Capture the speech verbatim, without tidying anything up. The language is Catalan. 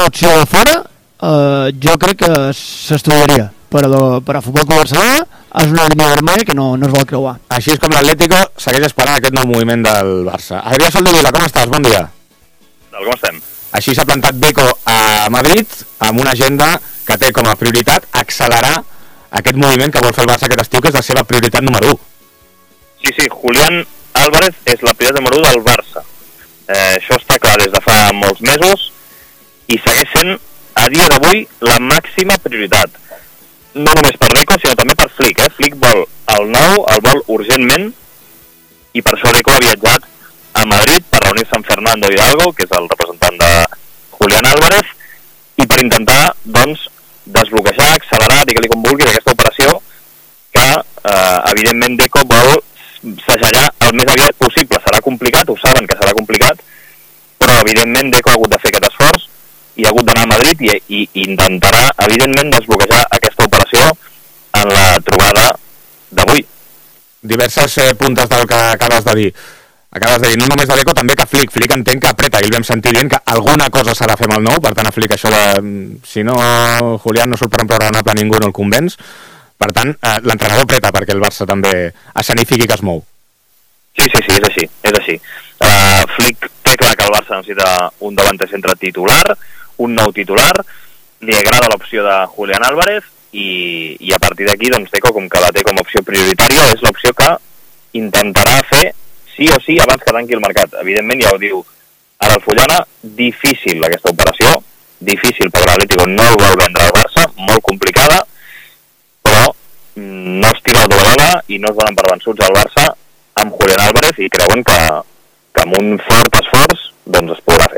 opció de fora, eh, jo crec que s'estudiaria, però per a Futbol Club Barcelona és una línia vermella que no, no es vol creuar. Així és com l'Atlético segueix esperant aquest nou moviment del Barça. Adrià Soldevila, com estàs? Bon dia. Com estem? Així s'ha plantat Deco a Madrid amb una agenda que té com a prioritat accelerar aquest moviment que vol fer el Barça aquest estiu, que és la seva prioritat número u. Sí, sí, Julián Álvarez és la prioritat número u del Barça. Eh, això està clar des de fa molts mesos i segueix sent a dia d'avui la màxima prioritat. No només per Deco, sinó també per Flick. Eh? Flick vol el nou, el vol urgentment, i per això Deco ha viatjat a Madrid per reunir-se amb Fernando Hidalgo, que és el representant de Julián Álvarez, i per intentar, doncs, desbloquejar, accelerar, digue-li com vulguis, aquesta operació que, eh, evidentment, Deco vol segellar el més aviat possible. Serà complicat, ho saben que serà complicat, però, evidentment, Deco ha hagut de fer aquest esforç i ha hagut d'anar a Madrid i, i, i intentarà, evidentment, desbloquejar aquesta operació en la trobada d'avui. Diverses eh, puntes del que acabes de dir. Acabes de dir, no només de Deco, també que Flick. Flick entenc que apreta, i el vam sentir dient que alguna cosa s'ha de fer amb el nou, per tant a Flick això de... Si no, Julián no surt per empresonable a ningú, no el convenç. Per tant, eh, l'entrenador apreta perquè el Barça també escenifiqui que es mou. Sí, sí, sí, és així, és així. Uh, Flick té clar que el Barça necessita un davanter centre titular, un nou titular, li agrada l'opció de Julián Álvarez i, i a partir d'aquí, doncs, Deco, com que la té com a opció prioritària, és l'opció que intentarà fer sí o sí abans que tanqui el mercat. Evidentment, ja ho diu ara el Fullana, difícil aquesta operació, difícil perquè l'Atlético no el vol vendre al Barça, molt complicada, però no es tira el doblada i no es donen per vençuts al Barça amb Julián Álvarez i creuen que, que amb un fort esforç doncs es podrà fer.